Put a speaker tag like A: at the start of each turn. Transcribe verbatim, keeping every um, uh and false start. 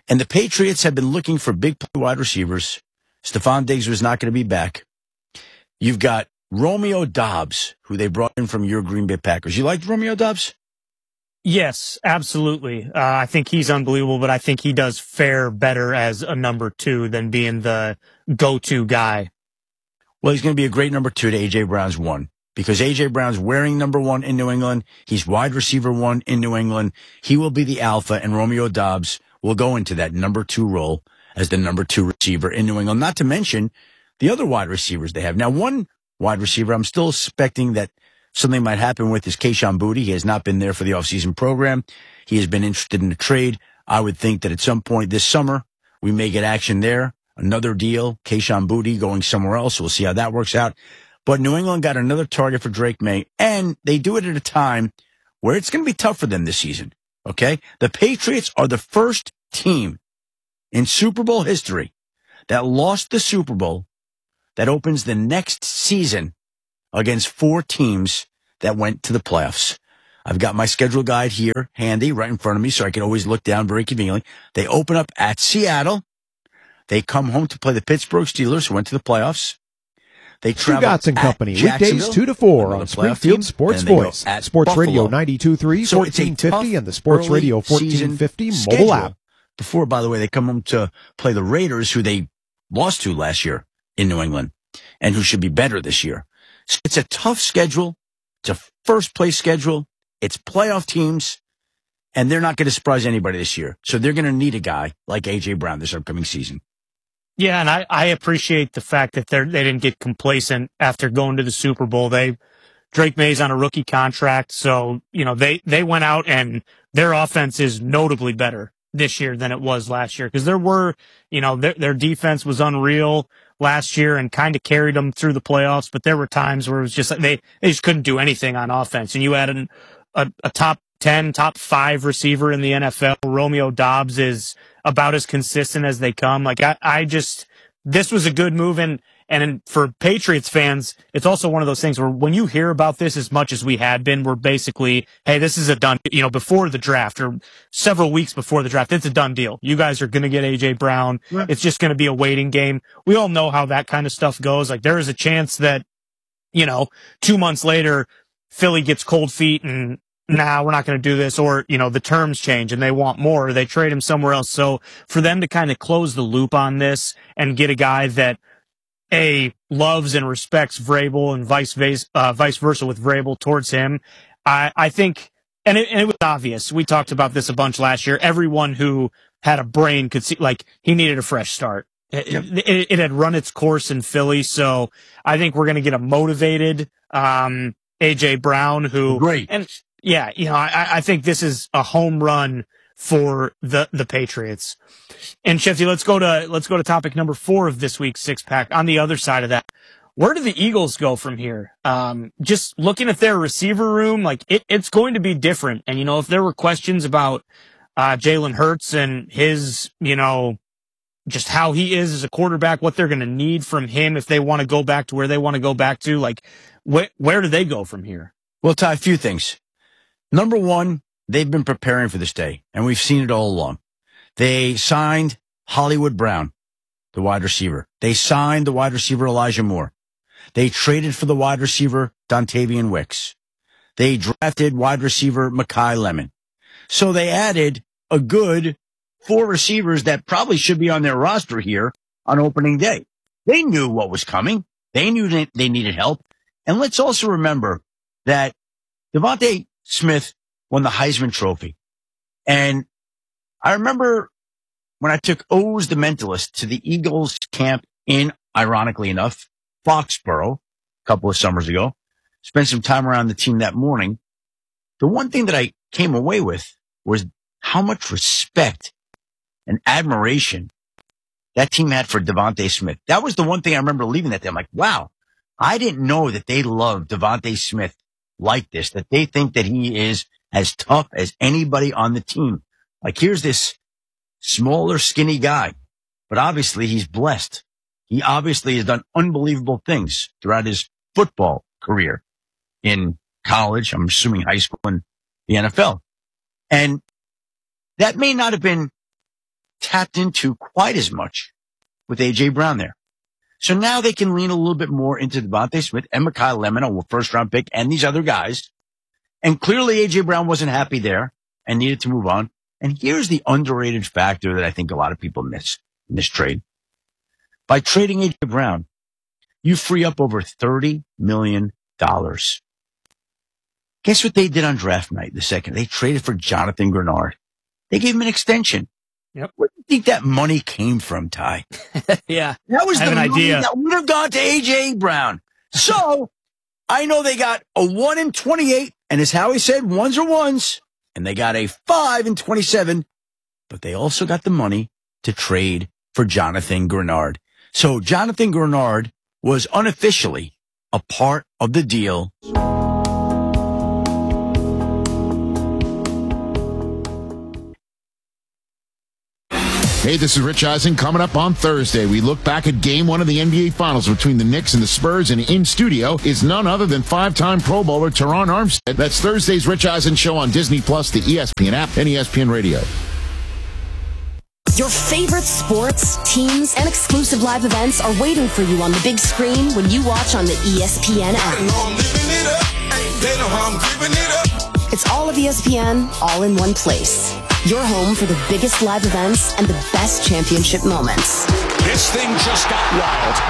A: And the Patriots have been looking for big play wide receivers. Stephon Diggs was not going to be back. You've got Romeo Doubs, who they brought in from your Green Bay Packers. You liked Romeo Doubs?
B: Yes, absolutely. Uh, I think he's unbelievable, but I think he does fare better as a number two than being the go-to guy.
A: Well, he's going to be a great number two to A J. Brown's one, because A J. Brown's wearing number one in New England. He's wide receiver one in New England. He will be the alpha, and Romeo Doubs will go into that number two role as the number two receiver in New England, not to mention the other wide receivers they have. Now, one wide receiver I'm still suspecting that something might happen with is Kayshon Boutte. He has not been there for the offseason program. He has been interested in the trade. I would think that at some point this summer, we may get action there. Another deal, Kayshon Boutte going somewhere else. We'll see how that works out. But New England got another target for Drake May, and they do it at a time where it's going to be tough for them this season, okay? The Patriots are the first team in Super Bowl history that lost the Super Bowl that opens the next season against four teams that went to the playoffs. I've got my schedule guide here handy right in front of me so I can always look down very conveniently. They open up at Seattle. They come home to play the Pittsburgh Steelers, who went to the playoffs. They travel
C: Stugotz and Company, weekdays two to four on Springfield Sports Voice, Sports
A: Buffalo.
C: Radio ninety-two point three,
A: So it's a
C: fourteen fifty,
A: tough
C: and the Sports Radio fourteen fifty
A: early
C: mobile
A: schedule.
C: app.
A: Before, by the way, they come home to play the Raiders, who they lost to last year in New England, and who should be better this year. So it's a tough schedule. It's a first-place schedule. It's playoff teams, and they're not going to surprise anybody this year. So they're going to need a guy like A J. Brown this upcoming season.
B: Yeah, and I, I appreciate the fact that they they didn't get complacent after going to the Super Bowl. They Drake May's on a rookie contract, so you know they they went out and their offense is notably better this year than it was last year, because there were you know their their defense was unreal last year and kind of carried them through the playoffs, but there were times where it was just like they they just couldn't do anything on offense. And you had an, a a top ten, top five receiver in the N F L. Romeo Doubs is about as consistent as they come. Like I, I just, this was a good move. And, and for Patriots fans, it's also one of those things where when you hear about this as much as we had been, we're basically, hey, this is a done, you know, before the draft or several weeks before the draft, it's a done deal. You guys are going to get A J. Brown. Yeah. It's just going to be a waiting game. We all know how that kind of stuff goes. Like there is a chance that, you know, two months later, Philly gets cold feet and, nah, we're not going to do this, or, you know, the terms change and they want more, or they trade him somewhere else. So for them to kind of close the loop on this and get a guy that, A, loves and respects Vrabel and vice versa, uh, vice versa with Vrabel towards him, I, I think, and it, and it was obvious. We talked about this a bunch last year. Everyone who had a brain could see, like, he needed a fresh start. It, yep. it, it had run its course in Philly, so I think we're going to get a motivated um, A J. Brown who,
A: great,
B: and yeah, you know, I, I think this is a home run for the the Patriots. And Shefty, let's go to let's go to topic number four of this week's six pack. On the other side of that, where do the Eagles go from here? Um, just looking at their receiver room, like it, it's going to be different. And you know, if there were questions about uh, Jalen Hurts and his, you know, just how he is as a quarterback, what they're going to need from him if they want to go back to where they want to go back to, like wh- where do they go from here?
A: Well, Ty, a few things. Number one, they've been preparing for this day, and we've seen it all along. They signed Hollywood Brown, the wide receiver. They signed the wide receiver Elijah Moore. They traded for the wide receiver Dontavian Wicks. They drafted wide receiver Mekhi Lemon. So they added a good four receivers that probably should be on their roster here on opening day. They knew what was coming. They knew that they needed help. And let's also remember that Devontae Smith won the Heisman Trophy. And I remember when I took O's the Mentalist to the Eagles camp in, ironically enough, Foxborough a couple of summers ago, spent some time around the team that morning. The one thing that I came away with was how much respect and admiration that team had for Devontae Smith. That was the one thing I remember leaving that day. I'm like, wow, I didn't know that they love Devontae Smith like this, that they think that he is as tough as anybody on the team. Like, here's this smaller, skinny guy, but obviously he's blessed. He obviously has done unbelievable things throughout his football career in college, I'm assuming high school, and the N F L. And that may not have been tapped into quite as much with A J Brown there. So now they can lean a little bit more into Devontae Smith and Mekhi Lemon, a first round pick, and these other guys. And clearly A J Brown wasn't happy there and needed to move on. And here's the underrated factor that I think a lot of people miss in this trade. By trading A J Brown, you free up over thirty million dollars. Guess what they did on draft night, the second? They traded for Jonathan Grenard. They gave him an extension.
B: Yep.
A: Where do you think that money came from, Ty?
B: Yeah.
A: That was
B: I
A: the
B: have an
A: money
B: idea.
A: that would have gone to A J Brown. So I know they got a one in twenty-eight, and as Howie said, ones are ones, and they got a five in twenty-seven, but they also got the money to trade for Jonathan Grenard. So Jonathan Grenard was unofficially a part of the deal.
D: Hey, this is Rich Eisen. Coming up on Thursday, we look back at game one of the N B A Finals between the Knicks and the Spurs, and in studio is none other than five-time Pro Bowler Teron Armstead. That's Thursday's Rich Eisen Show on Disney Plus, the E S P N app, and E S P N Radio.
E: Your favorite sports, teams, and exclusive live events are waiting for you on the big screen when you watch on the E S P N app. It's all of E S P N, all in one place. Your home for the biggest live events and the best championship moments.
F: This thing just got wild.